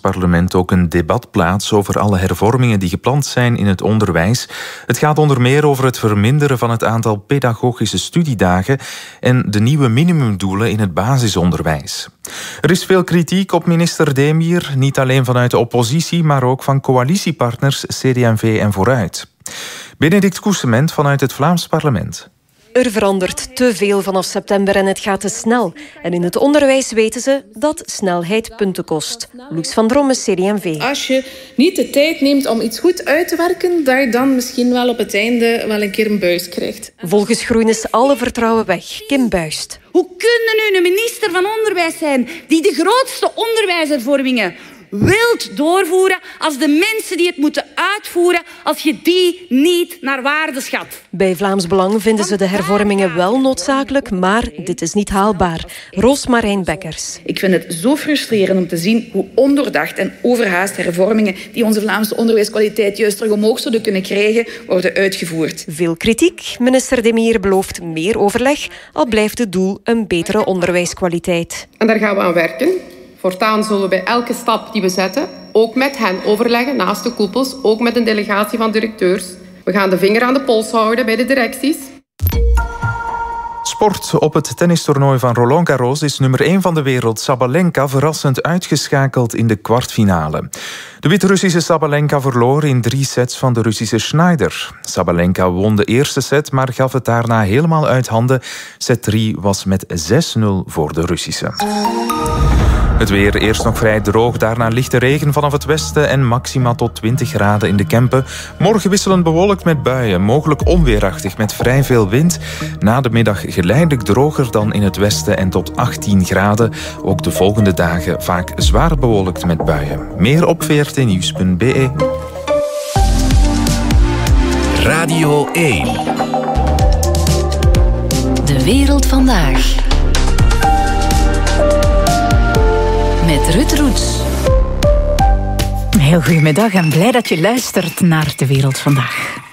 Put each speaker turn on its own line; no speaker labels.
Parlement ook een debat plaats over alle hervormingen die gepland zijn in het onderwijs. Het gaat onder meer over het verminderen van het aantal pedagogische studiedagen en de nieuwe minimumdoelen in het basisonderwijs. Er is veel kritiek op minister Demir, niet alleen vanuit de oppositie, maar ook van coalitiepartners CD&V en Vooruit. Benedict Koesement vanuit het Vlaams Parlement.
Er verandert te veel vanaf september en het gaat te snel. En in het onderwijs weten ze dat snelheid punten kost. Loes van Drommen, CD&V.
Als je niet de tijd neemt om iets goed uit te werken, dat je dan misschien wel op het einde wel een keer een buis krijgt.
Volgens Groen is alle vertrouwen weg. Kim Buist.
Hoe kunnen nu een minister van Onderwijs zijn die de grootste onderwijshervormingen wilt doorvoeren als de mensen die het moeten uitvoeren, als je die niet naar waarde schat?
Bij Vlaams Belang vinden ze de hervormingen wel noodzakelijk, maar dit is niet haalbaar. Roosmarijn Bekkers.
Ik vind het zo frustrerend om te zien hoe ondoordacht en overhaast hervormingen die onze Vlaamse onderwijskwaliteit juist terug omhoog zouden kunnen krijgen, worden uitgevoerd.
Veel kritiek. Minister Demir belooft meer overleg, al blijft het doel een betere onderwijskwaliteit.
En daar gaan we aan werken. Voortaan zullen we bij elke stap die we zetten ook met hen overleggen, naast de koepels, ook met een delegatie van directeurs. We gaan de vinger aan de pols houden bij de directies.
Sport. Op het tennistoernooi van Roland Garros is nummer 1 van de wereld Sabalenka verrassend uitgeschakeld in de kwartfinale. De Wit-Russische Sabalenka verloor in 3 sets van de Russische Schneider. Sabalenka won de eerste set, maar gaf het daarna helemaal uit handen. Set 3 was met 6-0 voor de Russische. Het weer eerst nog vrij droog, daarna lichte regen vanaf het westen en maxima tot 20 graden in de Kempen. Morgen wisselend bewolkt met buien, mogelijk onweerachtig met vrij veel wind. Na de middag geleidelijk droger dan in het westen en tot 18 graden. Ook de volgende dagen vaak zwaar bewolkt met buien. Meer op vrtnieuws.be.
Radio 1.
De wereld vandaag. Met Ruud Roets.
Heel goedemiddag en blij dat je luistert naar De Wereld Vandaag.